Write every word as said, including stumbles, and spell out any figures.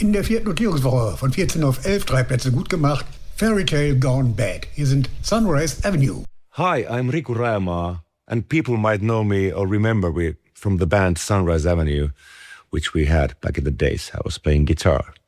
In der vierten Notierungswoche von vierzehn auf elf, drei Plätze gut gemacht. Fairy Tale Gone Bad. Hier sind Sunrise Avenue. Hi, I'm Riku Raemaa, and people might know me or remember me from the band Sunrise Avenue, which we had back in the days. I was playing guitar.